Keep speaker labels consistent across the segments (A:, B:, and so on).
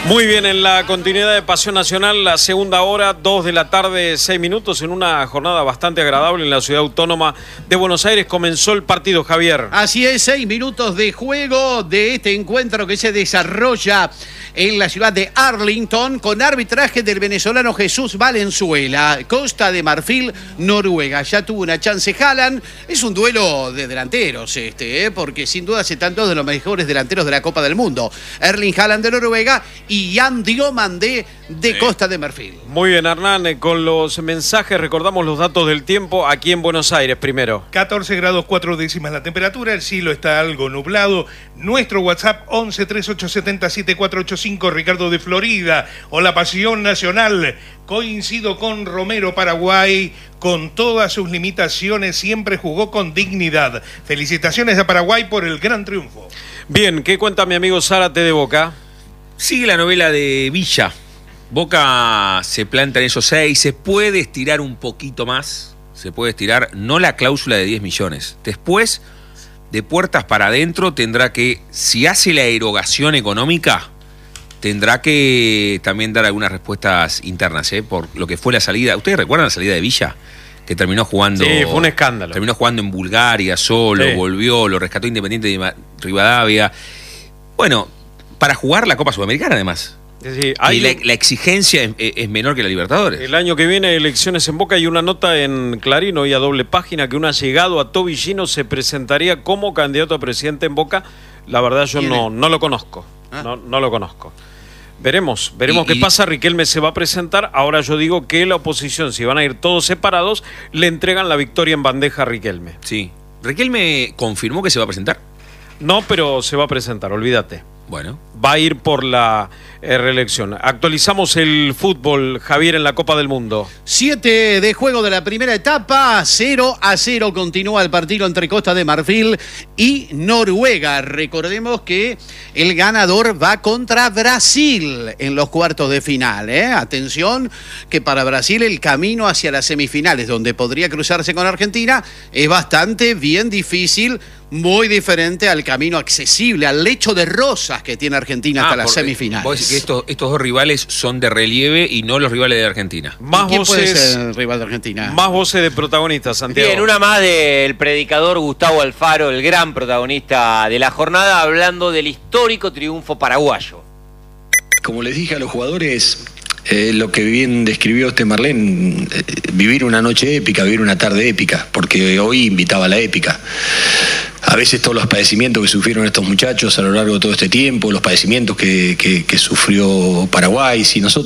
A: Muy bien, en la continuidad de Pasión Nacional, la segunda hora, 2 de la tarde, 6 minutos, en una jornada bastante agradable en la ciudad autónoma de Buenos Aires. Comenzó el partido, Javier.
B: Así es, 6 minutos de juego de este encuentro que se desarrolla en la ciudad de Arlington con arbitraje del venezolano Jesús Valenzuela. Costa de Marfil, Noruega. Ya tuvo una chance Haaland. Es un duelo de delanteros porque sin duda se tratan dos de los mejores delanteros de la Copa del Mundo. Erling Haaland de Noruega y Jan Diomandé de Costa de Marfil.
A: Muy bien, Hernán, con los mensajes recordamos los datos del tiempo aquí en Buenos Aires primero.
C: 14 grados 4 décimas la temperatura, el cielo está algo nublado. Nuestro WhatsApp 11 3870 7485, Ricardo de Florida. Hola, Pasión Nacional. Coincido con Romero, Paraguay, con todas sus limitaciones, siempre jugó con dignidad. Felicitaciones a Paraguay por el gran triunfo.
A: Bien, ¿qué cuenta mi amigo Zárate de Boca?
D: Sigue la novela de Villa. Boca se planta en esos 6, se puede estirar un poquito más, se puede estirar, no la cláusula de 10 millones. Después, de puertas para adentro, tendrá que, si hace la erogación económica, tendrá que también dar algunas respuestas internas, por lo que fue la salida. ¿Ustedes recuerdan la salida de Villa? Que terminó jugando...
A: Sí, fue un escándalo.
D: Terminó jugando en Bulgaria solo, sí. Volvió, lo rescató Independiente de Rivadavia. Bueno, para jugar la Copa Sudamericana, además.
A: Sí,
D: y la exigencia es menor que la Libertadores.
A: El año que viene elecciones en Boca, y una nota en Clarín hoy a doble página que un allegado a Tobillino se presentaría como candidato a presidente en Boca. La verdad yo no lo conozco. No lo conozco. Veremos qué pasa. Riquelme se va a presentar. Ahora yo digo que la oposición, si van a ir todos separados, le entregan la victoria en bandeja a Riquelme.
D: Sí. ¿Riquelme confirmó que se va a presentar?
A: No, pero se va a presentar, olvídate.
D: Bueno.
A: Va a ir por la reelección. Actualizamos el fútbol, Javier, en la Copa del Mundo.
B: 7 de juego de la primera etapa, 0-0 continúa el partido entre Costa de Marfil y Noruega. Recordemos que el ganador va contra Brasil en los cuartos de final. Atención, que para Brasil el camino hacia las semifinales, donde podría cruzarse con Argentina, es bastante bien difícil. Muy diferente al camino accesible, al lecho de rosas que tiene Argentina hasta las semifinales.
D: Vos decís que estos dos rivales son de relieve y no los rivales de Argentina.
B: ¿Quién puede ser el rival de Argentina?
A: Más voces de protagonistas, Santiago.
E: Bien, una más del predicador Gustavo Alfaro, el gran protagonista de la jornada, hablando del histórico triunfo paraguayo.
F: Como les dije a los jugadores, lo que bien describió Marlene, vivir una noche épica, vivir una tarde épica, porque hoy invitaba a la épica. A veces todos los padecimientos que sufrieron estos muchachos a lo largo de todo este tiempo, los padecimientos que sufrió Paraguay,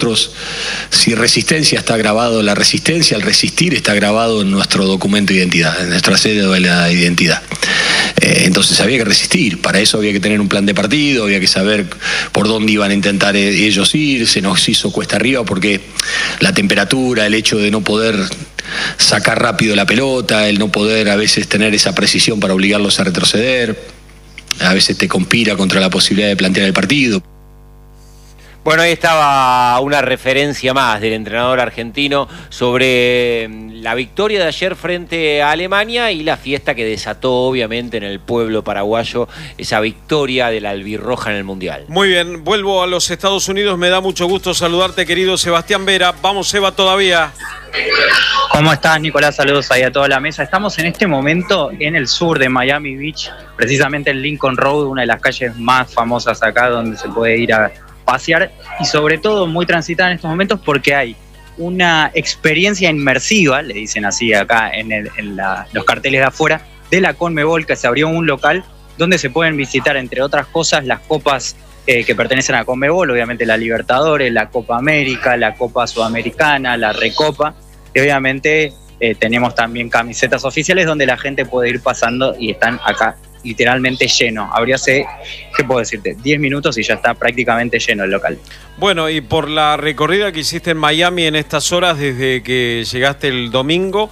F: si resistencia está grabado, la resistencia, el resistir está grabado en nuestro documento de identidad, en nuestra cédula de identidad. Entonces había que resistir, para eso había que tener un plan de partido, había que saber por dónde iban a intentar ellos ir. Se nos hizo cuesta arriba porque la temperatura, el hecho de no poder sacar rápido la pelota, el no poder a veces tener esa precisión para obligarlos a retroceder, a veces te conspira contra la posibilidad de plantear el partido.
E: Bueno, ahí estaba una referencia más del entrenador argentino sobre la victoria de ayer frente a Alemania y la fiesta que desató obviamente en el pueblo paraguayo esa victoria de la albirroja en el Mundial.
A: Muy bien, vuelvo a los Estados Unidos, me da mucho gusto saludarte, querido Sebastián Vera. Vamos, Seba, todavía.
G: ¿Cómo estás, Nicolás? Saludos ahí a toda la mesa. Estamos en este momento en el sur de Miami Beach, precisamente en Lincoln Road, una de las calles más famosas acá donde se puede ir a pasear y sobre todo muy transitada en estos momentos porque hay una experiencia inmersiva, le dicen así acá en los carteles de afuera, de la Conmebol, que se abrió un local donde se pueden visitar, entre otras cosas, las copas que pertenecen a Conmebol, obviamente la Libertadores, la Copa América, la Copa Sudamericana, la Recopa, y obviamente tenemos también camisetas oficiales donde la gente puede ir pasando y están acá literalmente lleno. Abrió hace, ¿qué puedo decirte? 10 minutos y ya está prácticamente lleno el local.
A: Bueno, y por la recorrida que hiciste en Miami en estas horas desde que llegaste el domingo,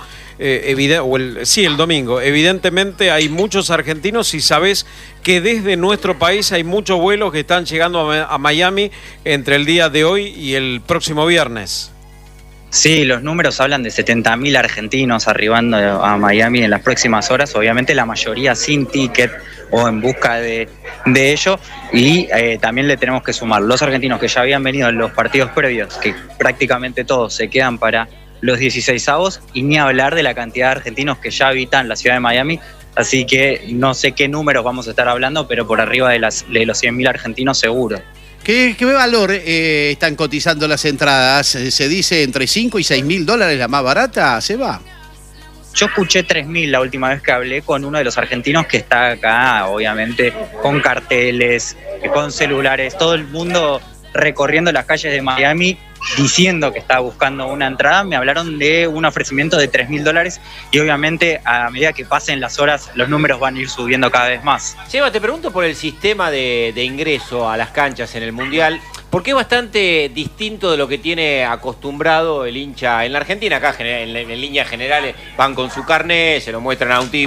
A: el domingo, evidentemente hay muchos argentinos y sabés que desde nuestro país hay muchos vuelos que están llegando a Miami entre el día de hoy y el próximo viernes.
G: Sí, los números hablan de 70.000 argentinos arribando a Miami en las próximas horas, obviamente la mayoría sin ticket o en busca de ello, y también le tenemos que sumar los argentinos que ya habían venido en los partidos previos, que prácticamente todos se quedan para los 16avos, y ni hablar de la cantidad de argentinos que ya habitan la ciudad de Miami, así que no sé qué números vamos a estar hablando, pero por arriba de los 100.000 argentinos seguro.
B: ¿Qué valor están cotizando las entradas? ¿Se dice entre 5 y 6 mil dólares la más barata, Seba?
G: Yo escuché 3.000 la última vez que hablé con uno de los argentinos que está acá, obviamente, con carteles, con celulares, todo el mundo recorriendo las calles de Miami diciendo que estaba buscando una entrada. Me hablaron de un ofrecimiento de 3.000 dólares y obviamente a medida que pasen las horas los números van a ir subiendo cada vez más.
E: Seba, te pregunto por el sistema de ingreso a las canchas en el Mundial, porque es bastante distinto de lo que tiene acostumbrado el hincha en la Argentina. Acá en líneas generales van con su carnet, se lo muestran a un tipo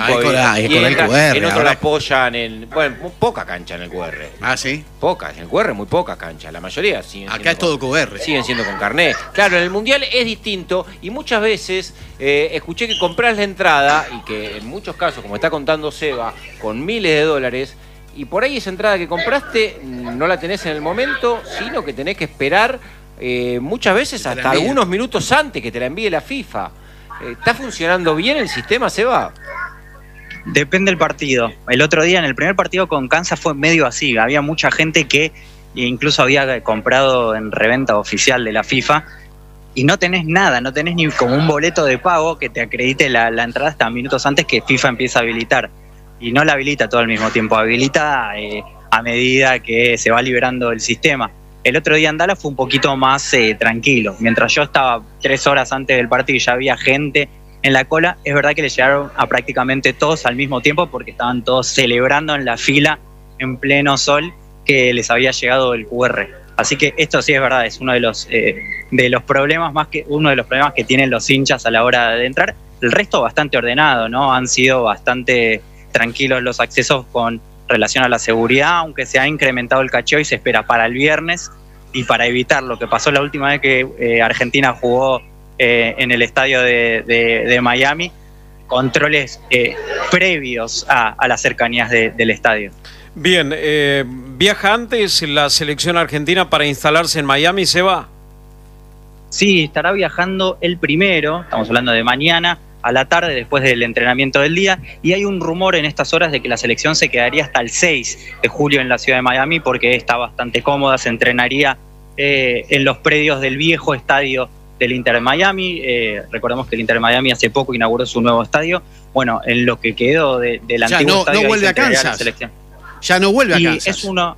E: en otro la apoyan bueno, poca cancha en el QR.
B: Ah, ¿sí?
E: Poca, en el QR muy poca cancha, la mayoría siguen
B: acá es todo QR.
E: Siguen siendo con carnet. Claro, en el Mundial es distinto y muchas veces escuché que comprás la entrada y que en muchos casos, como está contando Seba, con miles de dólares, y por ahí esa entrada que compraste no la tenés en el momento, sino que tenés que esperar muchas veces hasta algunos minutos antes que te la envíe la FIFA. ¿Está funcionando bien el sistema, Seba?
G: Depende del partido. El otro día, en el primer partido con Kansas, fue medio así. Había mucha gente que incluso había comprado en reventa oficial de la FIFA y no tenés nada, no tenés ni como un boleto de pago que te acredite la entrada hasta minutos antes que FIFA empieza a habilitar. Y no la habilita todo al mismo tiempo, habilita a medida que se va liberando el sistema. El otro día en Dallas fue un poquito más tranquilo. Mientras yo estaba 3 horas antes del partido y ya había gente en la cola, es verdad que le llegaron a prácticamente todos al mismo tiempo porque estaban todos celebrando en la fila en pleno sol que les había llegado el QR. Así que esto sí es verdad, es uno de los problemas uno de los problemas que tienen los hinchas a la hora de entrar. El resto bastante ordenado, ¿no? Han sido bastante tranquilos los accesos con relación a la seguridad, aunque se ha incrementado el cacheo y se espera para el viernes, y para evitar lo que pasó la última vez que Argentina jugó en el estadio de Miami, controles previos a las cercanías del estadio.
A: Bien, ¿viaja antes la selección argentina para instalarse en Miami, Seba?
G: Sí, estará viajando el primero, estamos hablando de mañana, a la tarde, después del entrenamiento del día, y hay un rumor en estas horas de que la selección se quedaría hasta el 6 de julio en la ciudad de Miami porque está bastante cómoda, se entrenaría en los predios del viejo estadio del Inter de Miami. Recordemos que el Inter de Miami hace poco inauguró su nuevo estadio. Bueno, en lo que quedó del antiguo estadio
B: no vuelve a Kansas. Ya no vuelve a Kansas.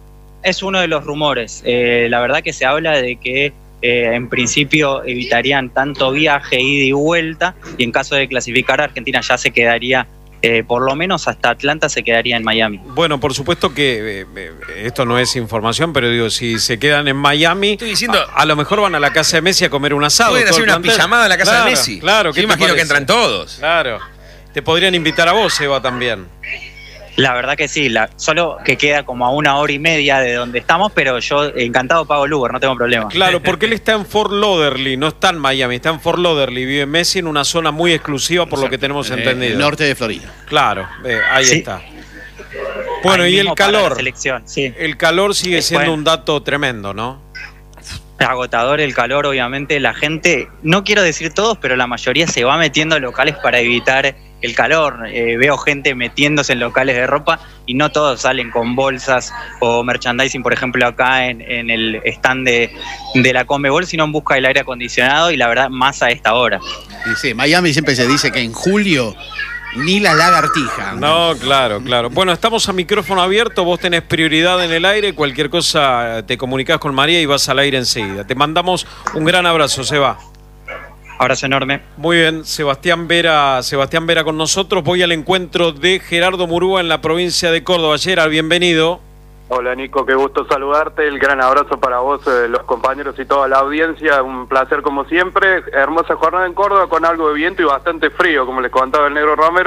G: Es uno de los rumores. La verdad que se habla de que en principio evitarían tanto viaje, ida y vuelta, y en caso de clasificar, Argentina ya se quedaría, por lo menos hasta Atlanta se quedaría en Miami.
A: Bueno, por supuesto que esto no es información, pero digo, si se quedan en Miami, estoy diciendo, a lo mejor van a la casa de Messi a comer un asado.
D: Pueden hacer una pijamada en la casa de Messi.
A: Claro,
D: yo imagino que entran todos.
A: Claro. Te podrían invitar a vos, Eva, también.
G: La verdad que sí, solo que queda como a 1 hora y media de donde estamos, pero yo encantado pago el Uber, no tengo problema.
A: Claro, porque él está en Fort Lauderdale, no está en Miami, está en Fort Lauderdale, vive Messi en una zona muy exclusiva por lo que tenemos entendido.
B: El norte de Florida.
A: Claro, ahí
G: sí.
A: Está. Bueno, y el calor,
G: sí.
A: El calor sigue siendo un dato tremendo, ¿no?
G: Agotador el calor, obviamente, la gente, no quiero decir todos, pero la mayoría se va metiendo a locales para evitar el calor. Veo gente metiéndose en locales de ropa y no todos salen con bolsas o merchandising, por ejemplo, acá en el stand de la Conmebol, sino en busca del aire acondicionado, y la verdad, más a esta hora.
B: Sí, Miami siempre se dice que en julio ni la lagartija.
A: No, claro. Bueno, estamos a micrófono abierto, vos tenés prioridad en el aire, cualquier cosa te comunicás con María y vas al aire enseguida. Te mandamos un gran abrazo, Seba.
G: Abrazo enorme.
A: Muy bien, Sebastián Vera con nosotros. Voy al encuentro de Gerardo Murúa en la provincia de Córdoba. Gerard, bienvenido.
H: Hola Nico, qué gusto saludarte, el gran abrazo para vos, los compañeros y toda la audiencia, un placer como siempre, hermosa jornada en Córdoba con algo de viento y bastante frío, como les contaba el Negro Romero,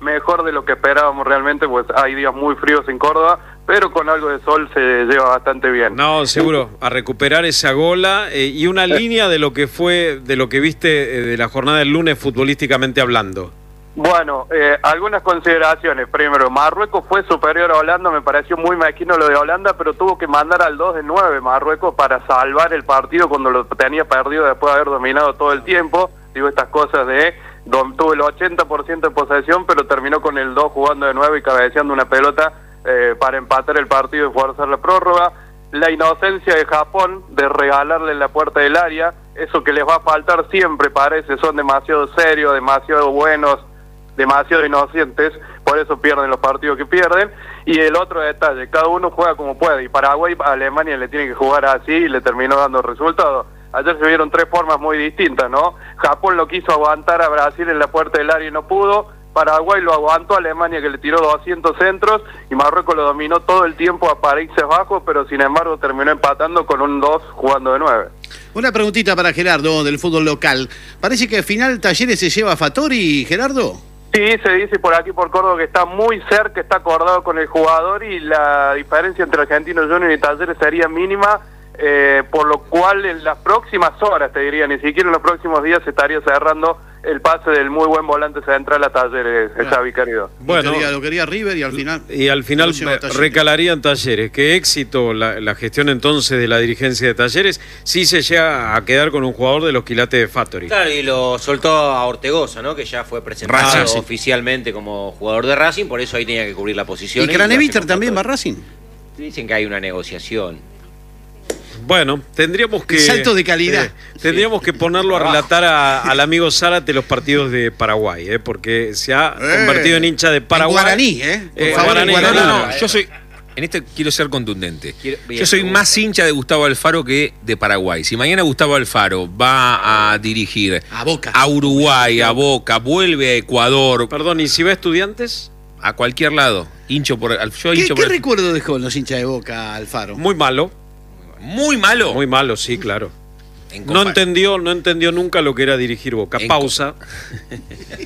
H: mejor de lo que esperábamos realmente, pues hay días muy fríos en Córdoba, pero con algo de sol se lleva bastante bien.
A: No, seguro, a recuperar esa gola y una línea de lo que fue, de lo que viste de la jornada del lunes futbolísticamente hablando.
H: Bueno, algunas consideraciones. Primero, Marruecos fue superior a Holanda, me pareció muy mezquino lo de Holanda, pero tuvo que mandar al 2-9 Marruecos para salvar el partido cuando lo tenía perdido después de haber dominado todo el tiempo. Digo, estas cosas de tuvo el 80% de posesión, pero terminó con el 2 jugando de 9 y cabeceando una pelota para empatar el partido y forzar la prórroga. La inocencia de Japón de regalarle la puerta del área, eso que les va a faltar siempre parece, son demasiado serios, demasiado buenos, demasiado inocentes, por eso pierden los partidos que pierden. Y el otro detalle, cada uno juega como puede, y Paraguay a Alemania le tiene que jugar así y le terminó dando resultados. Ayer se vieron tres formas muy distintas, ¿no? Japón lo quiso aguantar a Brasil en la puerta del área y no pudo. Paraguay lo aguantó a Alemania, que le tiró 200 centros, y Marruecos lo dominó todo el tiempo a Países Bajos, pero sin embargo terminó empatando con un 2 jugando de 9.
B: Una preguntita para Gerardo del fútbol local. Parece que al final Talleres se lleva a Fattori, Gerardo.
H: Sí, se dice por aquí por Córdoba que está muy cerca, está acordado con el jugador, y la diferencia entre Argentinos Juniors y Talleres sería mínima, por lo cual en las próximas horas, te diría, ni siquiera en los próximos días se estaría cerrando el pase del muy buen volante central a Talleres, Xavi querido.
B: Bueno, lo quería River y al final
A: recalarían Talleres. Qué éxito la gestión entonces de la dirigencia de Talleres. Sí se llega a quedar con un jugador de los quilates de Fattori.
E: Claro, y lo soltó a Ortegoza, ¿no? Que ya fue presentado oficialmente como jugador de Racing, por eso ahí tenía que cubrir la posición.
B: ¿Y Craneviter también va a Racing?
E: Dicen que hay una negociación.
A: Bueno, tendríamos que...
B: Salto de calidad.
A: Tendríamos que ponerlo a relatar al amigo Zárate los partidos de Paraguay, porque se ha convertido en hincha de Paraguay.
B: Guaraní,
A: Por favor, Guaraní.
D: No, yo soy... En este quiero ser contundente. Yo soy más hincha de Gustavo Alfaro que de Paraguay. Si mañana Gustavo Alfaro va a dirigir
B: a Boca,
D: a Uruguay, a Boca, vuelve a Ecuador...
A: Perdón, ¿y si va a Estudiantes?
D: A cualquier lado. Hincho por...
B: ¿Qué recuerdo dejó los hinchas de Boca, Alfaro?
A: Muy malo.
D: ¿Muy malo?
A: Muy malo, sí, claro. No entendió nunca lo que era dirigir Boca. Pausa.